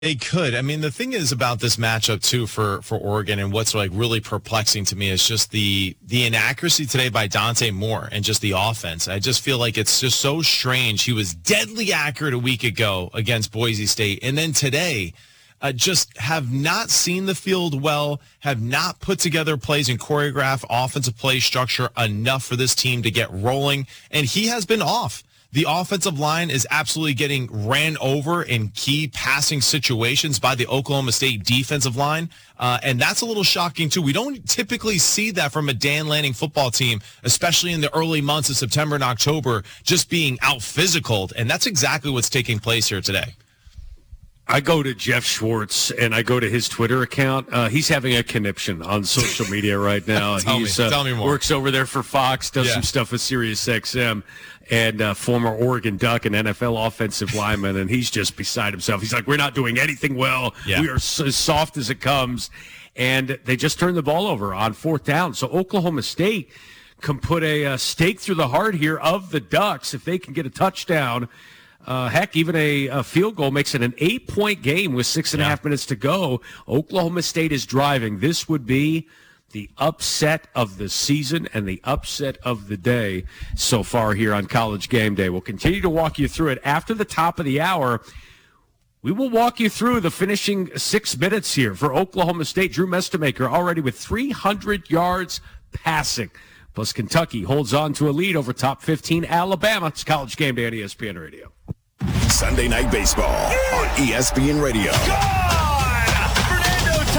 They could. I mean, the thing is about this matchup, too, for Oregon, and what's like really perplexing to me is just the inaccuracy today by Dante Moore and just the offense. I just feel like it's just so strange. He was deadly accurate a week ago against Boise State, and then today just have not seen the field well, have not put together plays and choreographed offensive play structure enough for this team to get rolling, and he has been off. The offensive line is absolutely getting ran over in key passing situations by the Oklahoma State defensive line, and that's a little shocking, too. We don't typically see that from a Dan Lanning football team, especially in the early months of September and October, just being out-physicaled, and that's exactly what's taking place here today. I go to Jeff Schwartz, and I go to his Twitter account. He's having a conniption on social media right now. Tell me more. Works over there for Fox, does some stuff with SiriusXM, and former Oregon Duck and NFL offensive lineman, and he's just beside himself. He's like, we're not doing anything well. Yeah. We are so soft as it comes. And they just turned the ball over on fourth down. So Oklahoma State can put a stake through the heart here of the Ducks if they can get a touchdown. Heck, even a field goal makes it an 8-point game with 6.5 minutes to go. Oklahoma State is driving. This would be the upset of the season and the upset of the day so far here on College Game Day. We'll continue to walk you through it after the top of the hour. We will walk you through the finishing 6 minutes here for Oklahoma State. Drew Mestamaker already with 300 yards passing. Plus, Kentucky holds on to a lead over top 15 Alabama. It's College Game Day on ESPN Radio. Sunday Night Baseball on ESPN Radio. Fernando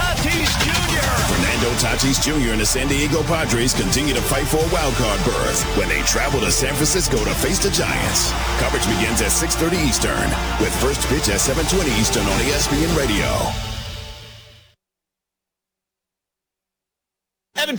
Tatis Jr. and the San Diego Padres continue to fight for a wild card berth when they travel to San Francisco to face the Giants. Coverage begins at 6:30 Eastern with first pitch at 7:20 Eastern on ESPN Radio. Evan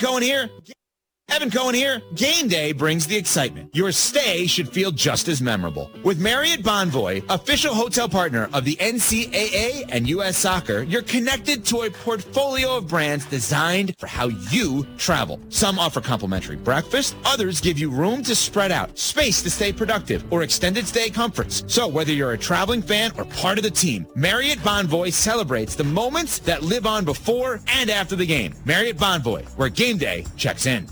Cohen here. Game day brings the excitement. Your stay should feel just as memorable. With Marriott Bonvoy, official hotel partner of the NCAA and U.S. Soccer, you're connected to a portfolio of brands designed for how you travel. Some offer complimentary breakfast. Others give you room to spread out, space to stay productive, or extended stay comforts. So whether you're a traveling fan or part of the team, Marriott Bonvoy celebrates the moments that live on before and after the game. Marriott Bonvoy, where game day checks in.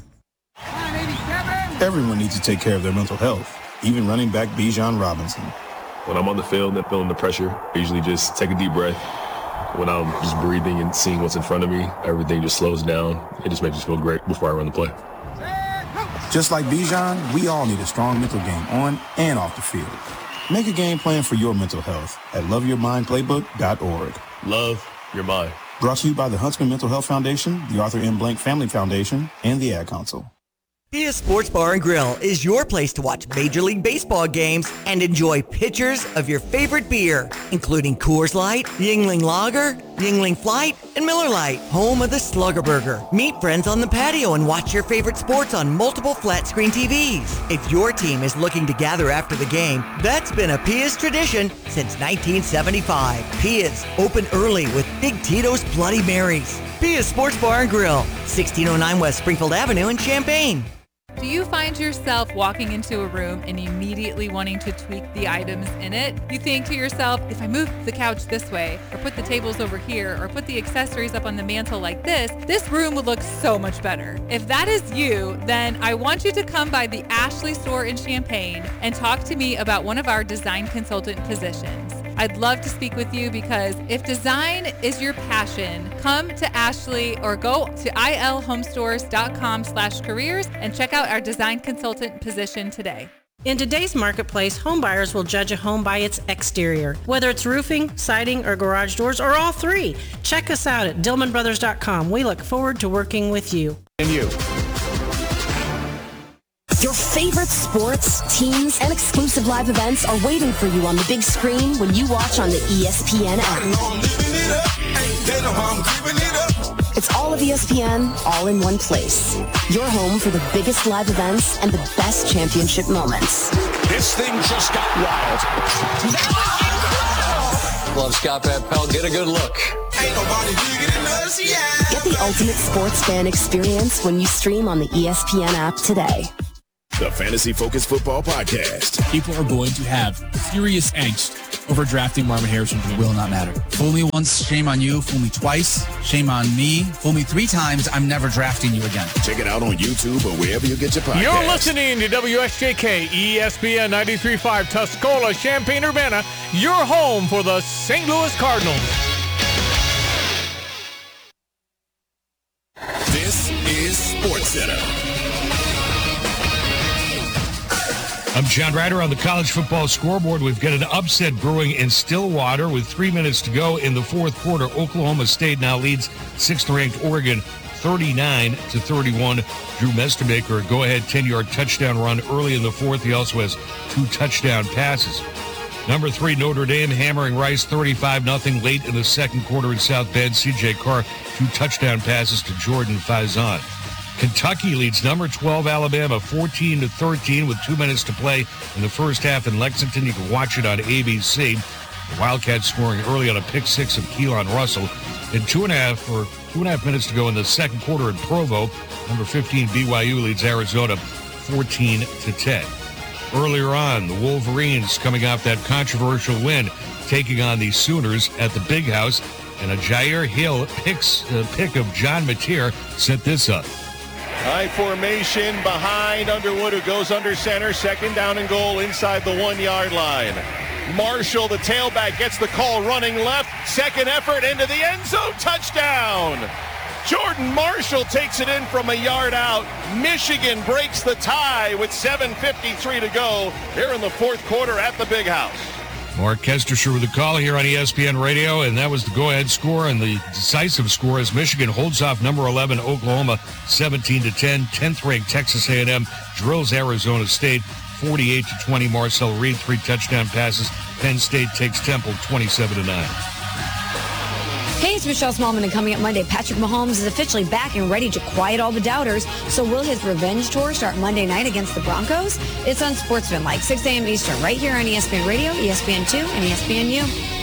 Everyone needs to take care of their mental health, even running back Bijan Robinson. When I'm on the field and feeling the pressure, I usually just take a deep breath. When I'm just breathing and seeing what's in front of me, everything just slows down. It just makes me feel great before I run the play. Just like Bijan, we all need a strong mental game on and off the field. Make a game plan for your mental health at loveyourmindplaybook.org. Love your mind. Brought to you by the Huntsman Mental Health Foundation, the Arthur M. Blank Family Foundation, and the Ad Council. Pia Sports Bar and Grill is your place to watch Major League Baseball games and enjoy pitchers of your favorite beer, including Coors Light, Yuengling Lager, Yuengling Flight, and Miller Lite, home of the Slugger Burger. Meet friends on the patio and watch your favorite sports on multiple flat-screen TVs. If your team is looking to gather after the game, that's been a Pia's tradition since 1975. Pia's, open early with Big Tito's Bloody Marys. Pia's Sports Bar and Grill, 1609 West Springfield Avenue in Champaign. Do you find yourself walking into a room and immediately wanting to tweak the items in it? You think to yourself, if I move the couch this way, or put the tables over here, or put the accessories up on the mantle like this room would look so much better. If that is you, then I want you to come by the Ashley store in Champaign and talk to me about one of our design consultant positions. I'd love to speak with you because if design is your passion, come to Ashley or go to ilhomestores.com/careers and check out our design consultant position today. In today's marketplace, home buyers will judge a home by its exterior, whether it's roofing, siding, or garage doors, or all three. Check us out at DillmanBrothers.com. We look forward to working with you. And you. Your favorite sports, teams, and exclusive live events are waiting for you on the big screen when you watch on the ESPN app. It's all of ESPN, all in one place. Your home for the biggest live events and the best championship moments. This thing just got wild. Love Scott Van Pelt. Get a good look. Ain't nobody bigger than us, yeah. Get the ultimate sports fan experience when you stream on the ESPN app today. the Fantasy Focus Football Podcast. People are going to have serious angst over drafting Marvin Harrison. It will not matter. Fool me once, shame on you. Fool me twice, shame on me. Fool me 3 times, I'm never drafting you again. Check it out on YouTube or wherever you get your podcasts. You're listening to WSJK ESPN 93.5 Tuscola, Champaign-Urbana, your home for the St. Louis Cardinals. This is SportsCenter. I'm John Ryder on the college football scoreboard. We've got an upset brewing in Stillwater with 3 minutes to go in the fourth quarter. Oklahoma State now leads 6th-ranked Oregon 39-31. Drew Mestermaker, a go-ahead 10-yard touchdown run early in the fourth. He also has 2 touchdown passes. Number 3, Notre Dame hammering Rice 35-0 late in the second quarter in South Bend. C.J. Carr, 2 touchdown passes to Jordan Faison. Kentucky leads number 12 Alabama 14-13 with 2 minutes to play in the first half in Lexington. You can watch it on ABC. The Wildcats scoring early on a pick 6 of Keelan Russell. In 2.5 minutes to go in the second quarter in Provo, number 15 BYU leads Arizona 14-10. Earlier on, the Wolverines coming off that controversial win, taking on the Sooners at the Big House, and a Jair Hill pick of John Mateer set this up. High formation behind Underwood, who goes under center. Second down and goal inside the 1-yard line. Marshall, the tailback, gets the call running left. Second effort into the end zone. Touchdown. Jordan Marshall takes it in from a yard out. Michigan breaks the tie with 7:53 to go here in the fourth quarter at the Big House. Mark Kestershire with the call here on ESPN Radio, and that was the go-ahead score and the decisive score as Michigan holds off number 11 Oklahoma 17-10. 10th-ranked Texas A&M drills Arizona State 48-20. Marcel Reed, 3 touchdown passes. Penn State takes Temple 27-9. Hey, it's Michelle Smallman, and coming up Monday, Patrick Mahomes is officially back and ready to quiet all the doubters. So will his revenge tour start Monday night against the Broncos? It's on Sportsman, like 6 a.m. Eastern, right here on ESPN Radio, ESPN2, and ESPNU.